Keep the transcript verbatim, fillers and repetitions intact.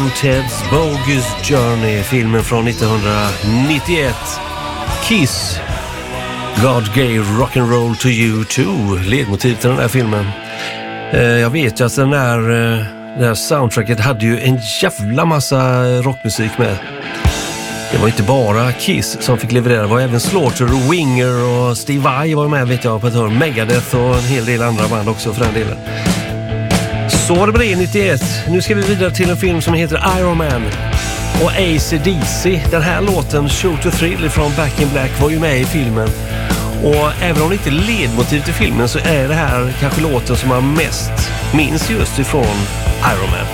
Bill and Ted's Bogus Journey, filmen från nittonhundranittioett. Kiss, God gave rock and roll to you too, ledmotiv till den där filmen. Eh, jag vet ju att den där, eh, det här soundtracket hade ju en jävla massa rockmusik med. Det var inte bara Kiss som fick leverera, det var även Slaughter och Winger och Steve Vai var med, vet jag, på ett hörn. Megadeth och en hel del andra band också för den delen. Så var det med det nittioett. Nu ska vi vidare till en film som heter Iron Man och A C D C. Den här låten, Shoot to Thrill från Back in Black, var ju med i filmen. Och även om det inte är ledmotiv till filmen så är det här kanske låten som man mest minns just ifrån Iron Man.